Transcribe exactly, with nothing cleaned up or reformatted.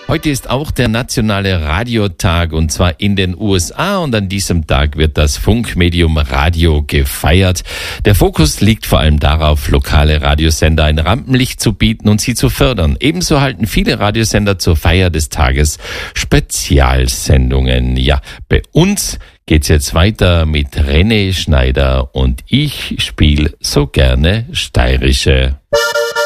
Heute ist auch der nationale Radiotag und zwar in den U S A und an diesem Tag wird das Funkmedium Radio gefeiert. Der Fokus liegt vor allem darauf, lokale Radiosender ein Rampenlicht zu bieten und sie zu fördern. Ebenso halten viele Radiosender zur Feier des Tages Spezialsendungen. Ja, bei uns geht's jetzt weiter mit René Schneider und ich spiele so gerne steirische.